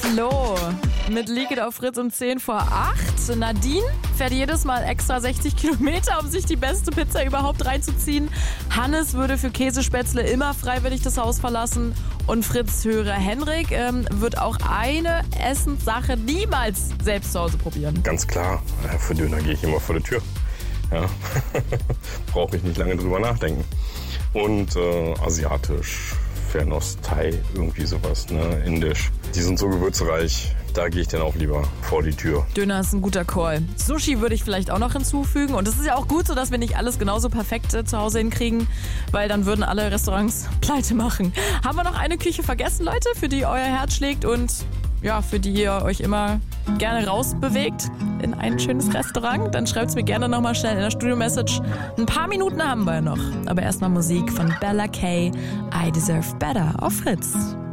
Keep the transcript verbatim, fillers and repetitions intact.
Flo mit Liquid auf Fritz um zehn vor acht. Nadine fährt jedes Mal extra sechzig Kilometer, um sich die beste Pizza überhaupt reinzuziehen. Hannes würde für Käsespätzle immer freiwillig das Haus verlassen. Und Fritz-Hörer Henrik ähm, wird auch eine Essenssache niemals selbst zu Hause probieren. Ganz klar, für Döner gehe ich immer vor die Tür. Ja. Brauche ich nicht lange drüber nachdenken. Und äh, asiatisch, Fernost, Thai, irgendwie sowas, ne? Indisch. Die sind so gewürzreich, da gehe ich dann auch lieber vor die Tür. Döner ist ein guter Call. Sushi würde ich vielleicht auch noch hinzufügen. Und es ist ja auch gut so, dass wir nicht alles genauso perfekt äh, zu Hause hinkriegen, weil dann würden alle Restaurants pleite machen. Haben wir noch eine Küche vergessen, Leute, für die euer Herz schlägt und ja, für die ihr euch immer gerne rausbewegt in ein schönes Restaurant? Dann schreibt es mir gerne nochmal schnell in der Studio-Message. Ein paar Minuten haben wir noch. Aber erstmal Musik von Bella K. I Deserve Better auf Fritz.